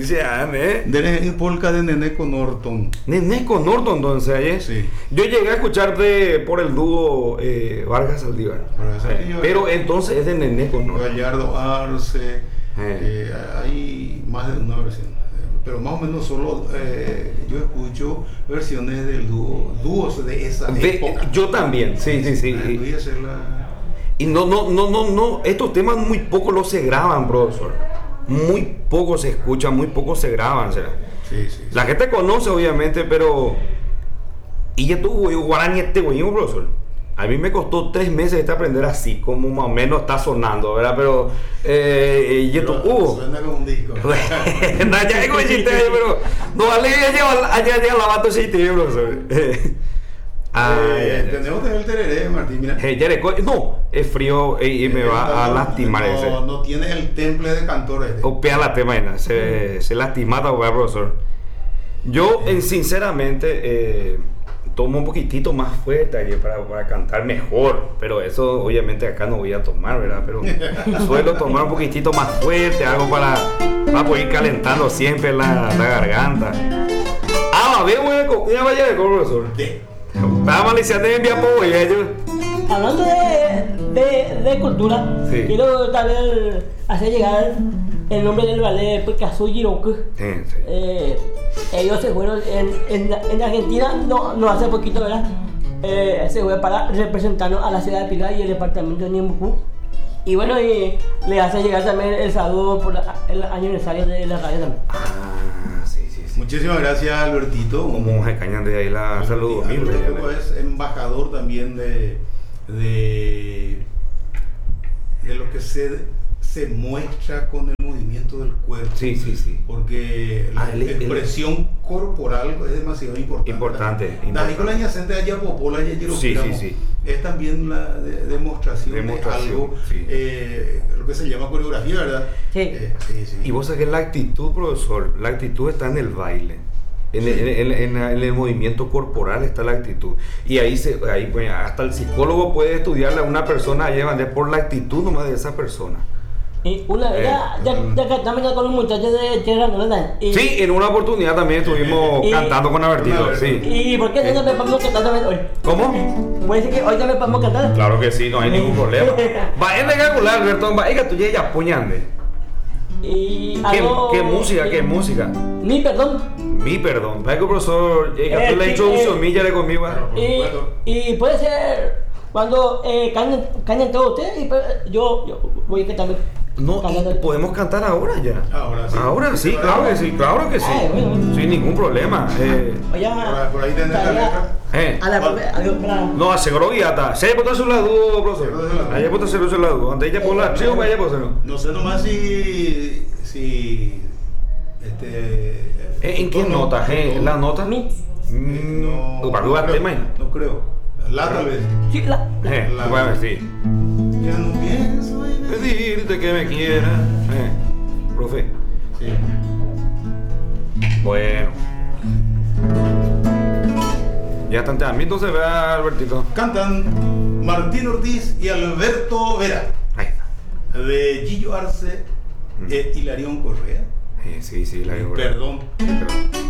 se llame. De polka de Neneco Norton. Neneco Norton, entonces, ayer. Sí. Yo llegué a escucharte por el dúo Vargas Saldívar. Pero entonces es de Neneco Norton. Gallardo Arce. Hay más de una versión. Pero más o menos solo yo escucho versiones del dúos de esa época. Yo también, sí. Voy a hacer Y no, estos temas muy poco los se graban, profesor. Muy poco se escuchan, muy poco se graban, ¿será? Sí. La gente conoce, obviamente, pero... Y ya tuvo guaraní profesor. A mí me costó 3 meses aprender así, como más o menos está sonando, ¿verdad? Pero... suena como un disco. No, ya es como el chiste, pero... No vale, allá la vato ese chiste, profesor. Tenemos que tener el tereré, Martín, mira. No, es frío y me va a lastimar ese. No tiene el temple de cantor este. O pea la tema, se lastimata, profesor. Yo, sinceramente, tomo un poquitito más fuerte para cantar mejor, pero eso obviamente acá no voy a tomar, ¿verdad? Pero suelo tomar un poquitito más fuerte, algo para poder ir calentando siempre la garganta. Una vaya de profesor. Estaba maliciando en mi apoyo, ellos. Hablando de cultura, sí. Quiero también hacer llegar el nombre del ballet Picasso Giroque. Sí. Ellos se fueron en Argentina, no hace poquito, ¿verdad? Se fue para representarnos a la ciudad de Pilar y el departamento de Ñembucú. Y bueno, y le hace llegar también el saludo por el aniversario de la radio también. Sí. Muchísimas gracias, Albertito. Como se cañan de ahí la saludo. Alberto es embajador también de lo que se muestra con el movimiento del cuerpo. Sí. Porque la expresión corporal es demasiado importante. David con la ñacente allá popola sí. Es también la demostración de algo, sí. Lo que se llama coreografía, ¿verdad? Sí. Sí. Y vos sabés que la actitud, profesor, la actitud está en el baile. En el movimiento corporal está la actitud. Y ahí pues, hasta el psicólogo puede estudiarle a una persona por la actitud nomás de esa persona. Y una vez ya cantamos con los muchachos de Tierra Nueva. Sí, en una oportunidad también estuvimos cantando con Albertito. Sí. ¿Y por qué no me podemos cantar también hoy? ¿Cómo? ¿Puede decir que hoy también podemos cantar? Claro que sí, no hay ningún problema. Va en regular, Alberto, va, tú ya puñande. Y ¿Qué música? Mi perdón. ¿Sabes que el profesor la introducción mía ya conmigo? Y puede ser cuando canten todos ustedes y yo voy a cantar. No, podemos cantar ahora ya. Ahora sí, claro que sí. Bueno. Sin ningún problema. Por ahí tenés la letra. No, aseguró guiata. Se puede hacer la duda, profesor. Allá puede hacer la duda. Antes ella pone la acción, allá puede hacerlo. No sé nomás si ¿en qué nota? ¿La nota? No creo. La tal vez. Sí, la. Sí. Ya no pienso pedirte que me quieras. Profe. Sí. Bueno. Ya están a mí entonces, vea, Albertito. Cantan Martín Ortiz y Alberto Vera. Ahí está. De Gillo Arce e Hilarión Correa. Sí, Hilarión Correa. Perdón.